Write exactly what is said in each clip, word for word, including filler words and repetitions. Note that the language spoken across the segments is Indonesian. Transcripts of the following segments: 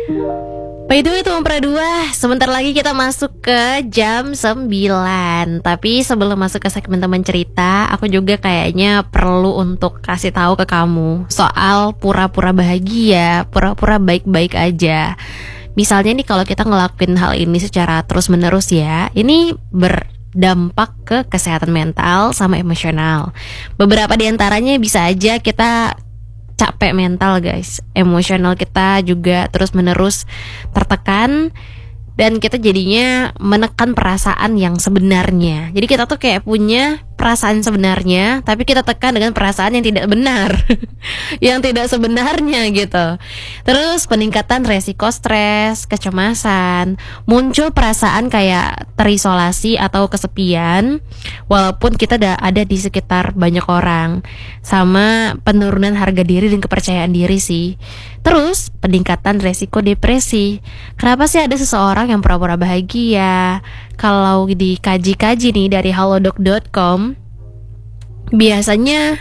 By the way teman Pradua, sebentar lagi kita masuk ke jam sembilan. Tapi sebelum masuk ke segmen teman cerita, aku juga kayaknya perlu untuk kasih tahu ke kamu soal pura-pura bahagia, pura-pura baik-baik aja. Misalnya nih kalau kita ngelakuin hal ini secara terus-menerus ya, ini berdampak ke kesehatan mental sama emosional. Beberapa diantaranya bisa aja kita capek mental guys, emosional kita juga terus menerus tertekan, dan kita jadinya menekan perasaan yang sebenarnya. Jadi kita tuh kayak punya perasaan sebenarnya, tapi kita tekan dengan perasaan yang tidak benar yang tidak sebenarnya gitu. Terus peningkatan resiko stres, kecemasan, muncul perasaan kayak terisolasi atau kesepian walaupun kita udah ada di sekitar banyak orang, sama penurunan harga diri dan kepercayaan diri sih. Terus peningkatan resiko depresi. Kenapa sih ada seseorang yang pura-pura bahagia? Kalau dikaji-kaji nih dari halodoc dot com, biasanya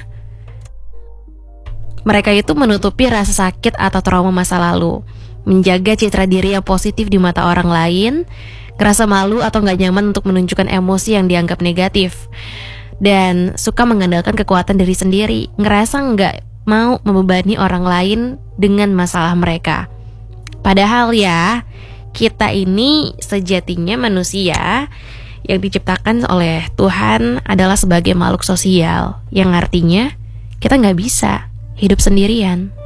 mereka itu menutupi rasa sakit atau trauma masa lalu, menjaga citra diri yang positif di mata orang lain, ngerasa malu atau gak nyaman untuk menunjukkan emosi yang dianggap negatif, dan suka mengandalkan kekuatan diri sendiri, ngerasa gak mau membebani orang lain dengan masalah mereka. Padahal ya, kita ini sejatinya manusia yang diciptakan oleh Tuhan adalah sebagai makhluk sosial, yang artinya kita gak bisa hidup sendirian.